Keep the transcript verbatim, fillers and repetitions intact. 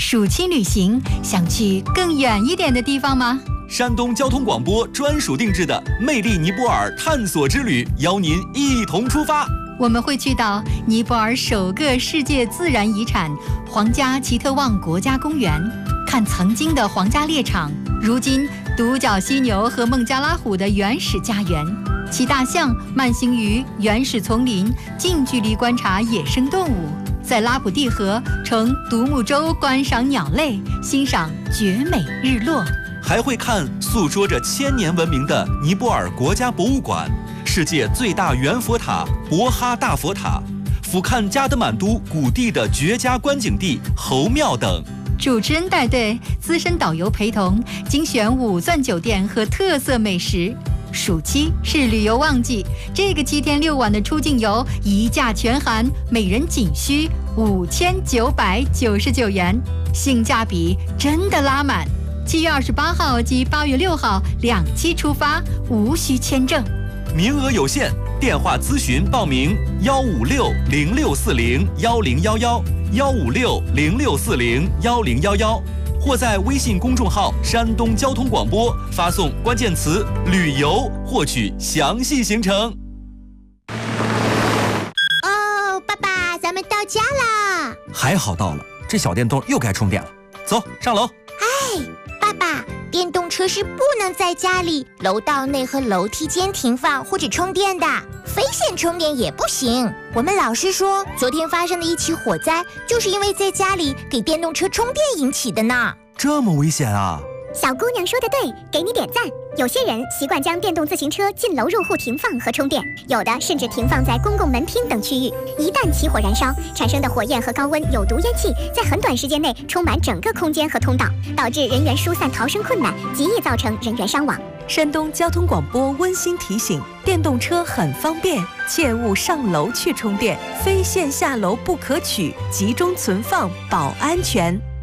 暑期旅行，想去更远一点的地方吗？ 山东交通广播专属定制的魅力尼泊尔探索之旅，邀您一同出发。 我们会去到尼泊尔首个世界自然遗产皇家奇特旺国家公园，看曾经的皇家猎场，如今独角犀牛和孟加拉虎的原始家园，骑大象慢行于原始丛林，近距离观察野生动物，在拉普蒂河乘独木舟观赏鸟类，欣赏绝美日落。 还会看诉说着千年文明的尼泊尔国家博物馆，世界最大圆佛塔博哈大佛塔，俯瞰加德满都古地的绝佳观景地猴庙等。 主持人带队，资深导游陪同，精选五钻酒店和特色美食。暑期是旅游旺季，这个七天六晚的出境游一价全含，每人仅需五千九百九十九元，性价比真的拉满。七月二十八号及八月六号两期出发，无需签证， 名额有限，电话咨询报名幺五六零六四零幺零幺幺幺五六零六四零幺零幺幺，或在微信公众号山东交通广播发送关键词旅游获取详细行程。 哦，爸爸，咱们到家啦！ 还好到了，这小电动又该充电了。走，上楼。 哎，爸爸，电动车是不能在家里、楼道内和楼梯间停放或者充电的，非线充电也不行。我们老师说，昨天发生的一起火灾，就是因为在家里给电动车充电引起的呢。 这么危险啊！ 小姑娘说的对，给你点赞。有些人习惯将电动自行车进楼入户停放和充电，有的甚至停放在公共门厅等区域。一旦起火燃烧，产生的火焰和高温有毒烟气在很短时间内充满整个空间和通道，导致人员疏散逃生困难，极易造成人员伤亡。 山东交通广播温馨提醒：电动车很方便，切勿上楼去充电，非线下楼不可取，集中存放保安全。